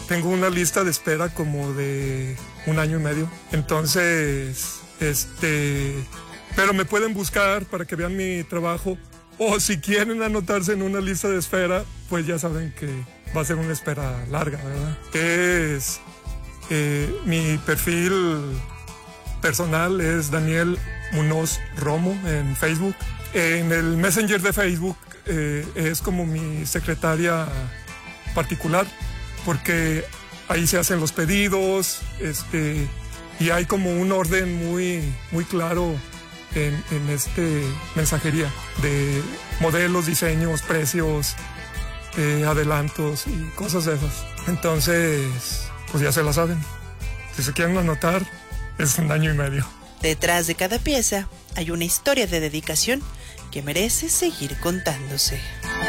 tengo una lista de espera como de 1 año y medio. Entonces, pero me pueden buscar para que vean mi trabajo. O si quieren anotarse en una lista de espera, pues ya saben que va a ser una espera larga, ¿verdad? Mi perfil personal es Daniel Munoz Romo en Facebook. En el Messenger de Facebook es como mi secretaria particular, porque ahí se hacen los pedidos, y hay como un orden muy claro en mensajería de modelos, diseños, precios, adelantos y cosas de esas. Entonces, pues ya se la saben. Si se quieren anotar, es 1 año y medio. Detrás de cada pieza hay una historia de dedicación que merece seguir contándose.